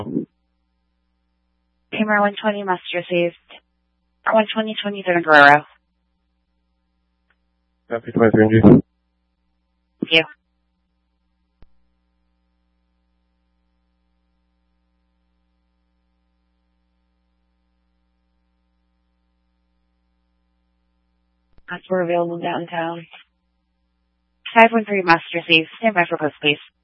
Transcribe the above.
Tamer 120 must received. 120 23 Guerrero. Copy 23 Thank you. We're available downtown. 513 must receive. Stand by for post, please.